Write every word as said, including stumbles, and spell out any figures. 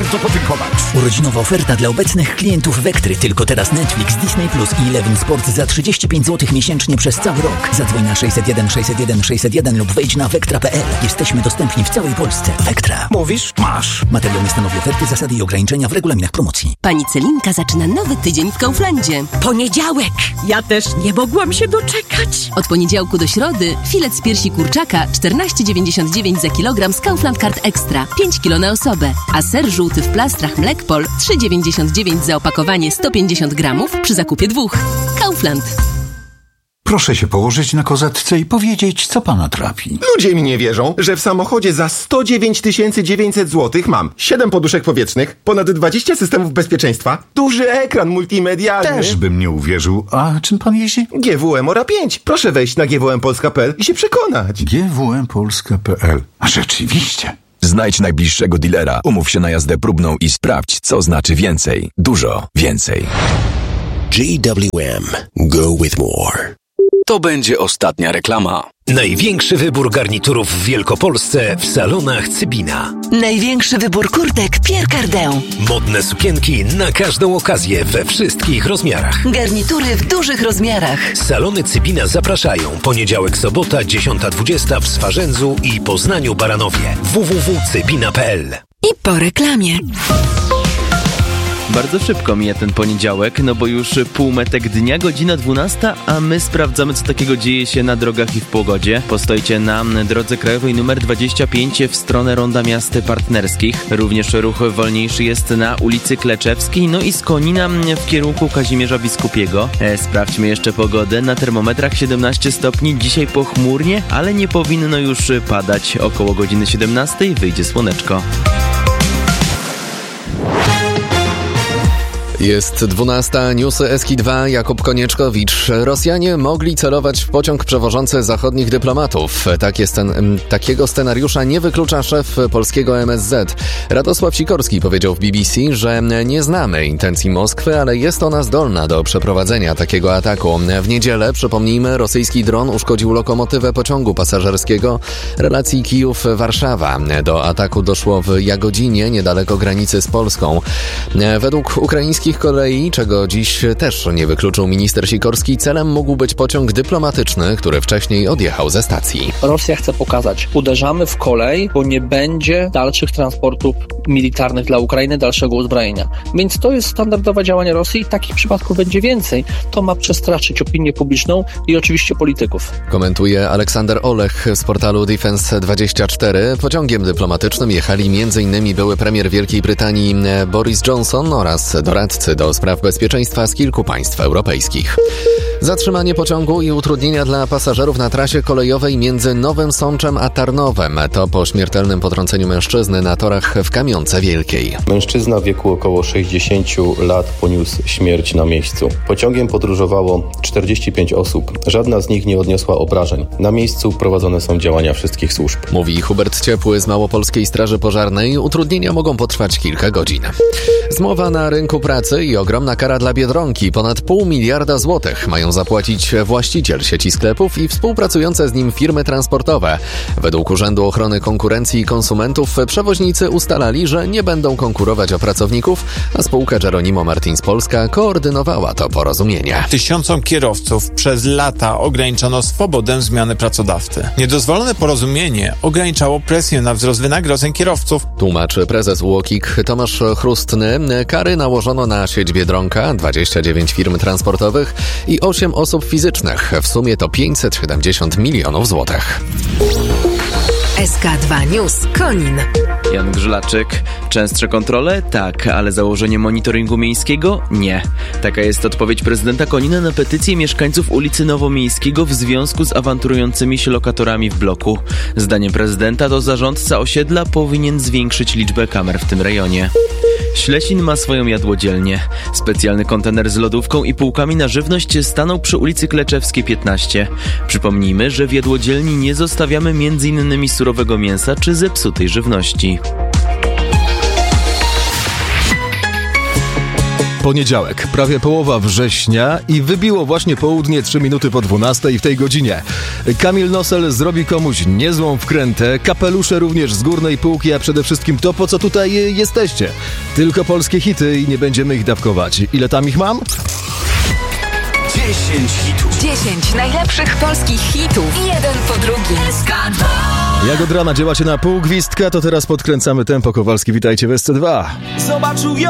bardzo podziękować. Urodzinowa oferta dla obecnych klientów Vectry. Tylko teraz Netflix, Disney Plus i Eleven Sport za trzydzieści pięć złotych miesięcznie przez cały rok. Zadzwoń na sześćset jeden sześćset jeden sześćset jeden lub wejdź na vectra kropka p l. Jesteśmy dostępni w całej Polsce. Vectra. Mówisz? Masz. Materiał nie stanowi oferty, zasady i ograniczenia w regulaminach promocji. Pani Celinka zaczyna nowy tydzień w Kauflandzie. Poniedziałek! Ja też nie mogłam się doczekać. Od poniedziałku do środy filet z piersi kurczaka czternaście dziewięćdziesiąt dziewięć za kilogram z Kaufland Card Extra, pięć kilo na osobę. A ser żółty w plastrach Mlekpol trzy dziewięćdziesiąt dziewięć za opakowanie sto pięćdziesiąt gramów przy zakupie dwóch. Kaufland. Proszę się położyć na kozetce i powiedzieć, co pana trapi. Ludzie mi nie wierzą, że w samochodzie za sto dziewięć tysięcy dziewięćset złotych mam siedem poduszek powietrznych, ponad dwadzieścia systemów bezpieczeństwa, duży ekran multimedialny. Też bym nie uwierzył. A czym pan jeździ? G W M Ora pięć. Proszę wejść na g w m polska kropka p l i się przekonać. g w m polska kropka p l. A rzeczywiście. Znajdź najbliższego dealera, umów się na jazdę próbną i sprawdź, co znaczy więcej. Dużo więcej. G W M. Go with more. To będzie ostatnia reklama. Największy wybór garniturów w Wielkopolsce w salonach Cybina. Największy wybór kurtek Pierre Cardin. Modne sukienki na każdą okazję we wszystkich rozmiarach. Garnitury w dużych rozmiarach. Salony Cybina zapraszają. Poniedziałek, sobota, dziesiąta dwudziesta w Swarzędzu i Poznaniu Baranowie. w w w kropka cybina kropka p l. I po reklamie. Bardzo szybko mija ten poniedziałek, no bo już półmetek dnia, godzina dwunasta, a my sprawdzamy, co takiego dzieje się na drogach i w pogodzie. Postojcie na drodze krajowej numer dwadzieścia pięć w stronę Ronda Miast Partnerskich. Również ruch wolniejszy jest na ulicy Kleczewskiej, no i z Konina w kierunku Kazimierza Biskupiego. E, sprawdźmy jeszcze pogodę. Na termometrach siedemnaście stopni, dzisiaj pochmurnie, ale nie powinno już padać. Około godziny siedemnastej wyjdzie słoneczko. Jest dwunasta, newsy S K dwa, Jakub Konieczkowicz. Rosjanie mogli celować w pociąg przewożący zachodnich dyplomatów. Tak jest ten, takiego scenariusza nie wyklucza szef polskiego M S Z. Radosław Sikorski powiedział w B B C, że nie znamy intencji Moskwy, ale jest ona zdolna do przeprowadzenia takiego ataku. W niedzielę, przypomnijmy, rosyjski dron uszkodził lokomotywę pociągu pasażerskiego relacji Kijów-Warszawa. Do ataku doszło w Jagodzinie, niedaleko granicy z Polską. Według ukraińskich kolei, czego dziś też nie wykluczył minister Sikorski, celem mógł być pociąg dyplomatyczny, który wcześniej odjechał ze stacji. Rosja chce pokazać, uderzamy w kolej, bo nie będzie dalszych transportów militarnych dla Ukrainy, dalszego uzbrojenia. Więc to jest standardowe działanie Rosji i takich przypadków będzie więcej. To ma przestraszyć opinię publiczną i oczywiście polityków. Komentuje Aleksander Olech z portalu Defense dwadzieścia cztery. Pociągiem dyplomatycznym jechali m.in. były premier Wielkiej Brytanii Boris Johnson oraz doradcy do spraw bezpieczeństwa z kilku państw europejskich. Zatrzymanie pociągu i utrudnienia dla pasażerów na trasie kolejowej między Nowym Sączem a Tarnowem. To po śmiertelnym potrąceniu mężczyzny na torach w Kamionce Wielkiej. Mężczyzna w wieku około sześćdziesięciu lat poniósł śmierć na miejscu. Pociągiem podróżowało czterdzieści pięć osób. Żadna z nich nie odniosła obrażeń. Na miejscu prowadzone są działania wszystkich służb. Mówi Hubert Ciepły z Małopolskiej Straży Pożarnej. Utrudnienia mogą potrwać kilka godzin. Zmowa na rynku pracy i ogromna kara dla Biedronki. Ponad pół miliarda złotych mają zapłacić właściciel sieci sklepów i współpracujące z nim firmy transportowe. Według Urzędu Ochrony Konkurencji i Konsumentów przewoźnicy ustalali, że nie będą konkurować o pracowników, a spółka Geronimo Martins Polska koordynowała to porozumienie. Tysiącom kierowców przez lata ograniczono swobodę zmiany pracodawcy. Niedozwolone porozumienie ograniczało presję na wzrost wynagrodzeń kierowców. Tłumaczy prezes U O K I K Tomasz Chrustny. Kary nałożono na sieć Biedronka, dwadzieścia dziewięć firm transportowych i osiem osób fizycznych. W sumie to pięćset siedemdziesiąt milionów złotych. S K dwa News Konin. Jan Grzylaczyk. Częstsze kontrole? Tak, ale założenie monitoringu miejskiego? Nie. Taka jest odpowiedź prezydenta Konina na petycję mieszkańców ulicy Nowomiejskiego w związku z awanturującymi się lokatorami w bloku. Zdaniem prezydenta to zarządca osiedla powinien zwiększyć liczbę kamer w tym rejonie. Ślesin ma swoją jadłodzielnię. Specjalny kontener z lodówką i półkami na żywność stanął przy ulicy Kleczewskiej piętnaście. Przypomnijmy, że w jadłodzielni nie zostawiamy między innymi surowego mięsa czy zepsutej żywności. Poniedziałek, prawie połowa września i wybiło właśnie południe trzy minuty po dwunastej w tej godzinie. Kamil Nosel zrobi komuś niezłą wkrętę, kapelusze również z górnej półki, a przede wszystkim to, po co tutaj jesteście. Tylko polskie hity i nie będziemy ich dawkować. Ile tam ich mam? dziesięć hitów. dziesięć najlepszych polskich hitów. Jeden po drugim. S K dwa. Jak od rana działacie na pół gwizdka, to teraz podkręcamy tempo. Kowalski, witajcie w S C dwa. Zobaczył